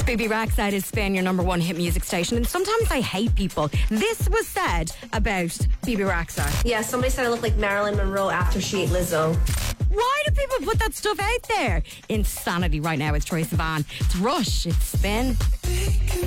BB Rexa is Spin, your number one hit music station. And sometimes I hate people. This was said about BB Rexa. Yeah, somebody said I look like Marilyn Monroe after she ate Lizzo. Why do people put that stuff out there? Insanity right now. It's Troye Sivan. It's Rush. It's Spin.